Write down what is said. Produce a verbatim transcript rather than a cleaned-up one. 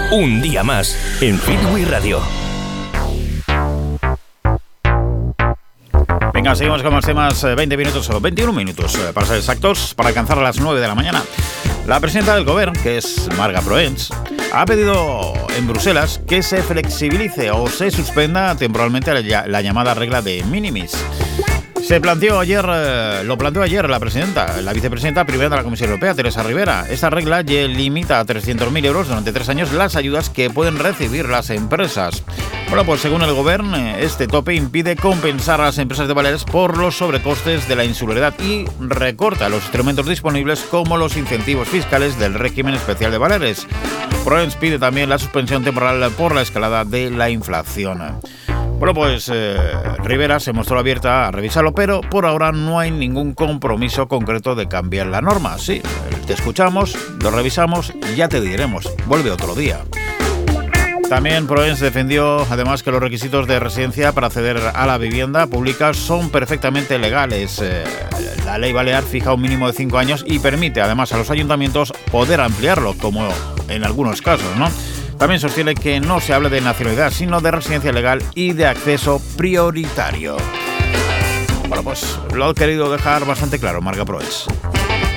Un día más en Fitwi Radio. Venga, seguimos con más temas. veinte minutos o veintiuno minutos para ser exactos, para alcanzar a las nueve de la mañana. La presidenta del Govern, que es Marga Proens, ha pedido en Bruselas que se flexibilice o se suspenda temporalmente la, la llamada regla de minimis. Se planteó ayer, eh, lo planteó ayer la presidenta, la vicepresidenta primera de la Comisión Europea, Teresa Rivera. Esta regla limita a trescientos mil euros durante tres años las ayudas que pueden recibir las empresas. Bueno, pues según el Govern, este tope impide compensar a las empresas de Baleares por los sobrecostes de la insularidad y recorta los instrumentos disponibles como los incentivos fiscales del régimen especial de Baleares. Proens pide también la suspensión temporal por la escalada de la inflación. Bueno, pues eh, Rivera se mostró abierta a revisarlo, pero por ahora no hay ningún compromiso concreto de cambiar la norma. Sí, te escuchamos, lo revisamos y ya te diremos. Vuelve otro día. También Proens defendió además que los requisitos de residencia para acceder a la vivienda pública son perfectamente legales. Eh, la ley balear fija un mínimo de cinco años y permite además a los ayuntamientos poder ampliarlo, como en algunos casos, ¿no? También sostiene que no se habla de nacionalidad, sino de residencia legal y de acceso prioritario. Bueno, pues lo ha querido dejar bastante claro Marga Proens.